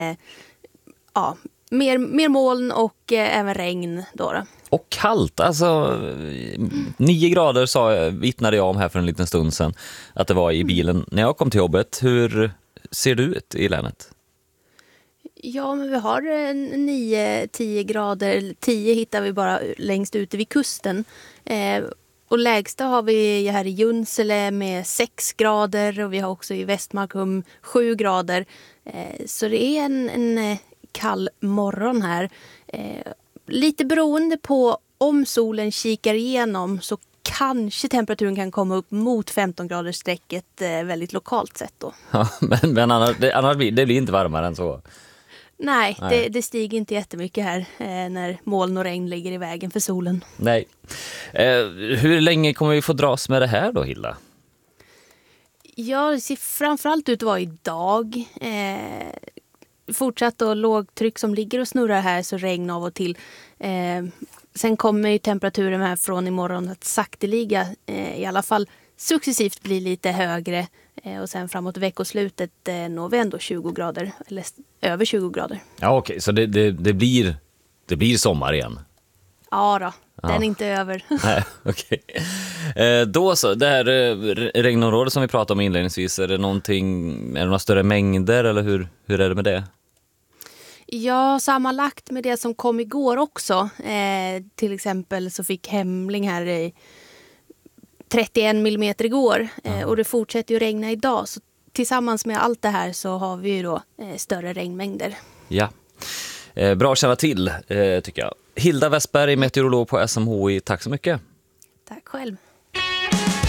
Ja, mer moln och även regn då. Och kallt, alltså 9 grader vittnade jag om här för en liten stund sedan att det var i bilen när jag kom till jobbet. Hur ser det ut i länet? Ja, men vi har 9-10 grader. 10 hittar vi bara längst ute vid kusten. Och lägsta har vi här i Junsele med 6 grader och vi har också i Västmarkum 7 grader. Så det är en kall morgon här. Lite beroende på om solen kikar igenom så kanske temperaturen kan komma upp mot 15 graders strecket väldigt lokalt sett då. Ja, men annars blir det inte varmare än så. Nej. Det stiger inte jättemycket här när moln och regn ligger i vägen för solen. Nej. Hur länge kommer vi få dras med det här då, Hilda? Ja, det ser framförallt ut att vara idag. Fortsatt då lågtryck som ligger och snurrar här så regn av och till. Sen kommer ju temperaturen här från imorgon att sakteliga i alla fall successivt bli lite högre. Och sen framåt veckoslutet når vi ändå 20 grader eller över 20 grader. Ja, okej. Så det blir sommar igen? Ja då, den är inte över. Nej, okej. Då så, det här regnområdet som vi pratade om inledningsvis, är det några större mängder eller hur är det med det? Ja, sammanlagt med det som kom igår också. Till exempel så fick Hemling här i 31 millimeter igår och det fortsätter ju regna idag. Så tillsammans med allt det här så har vi ju då större regnmängder. Ja, bra att känna till tycker jag. Hilda Westberg, meteorolog på SMHI, tack så mycket. Tack själv.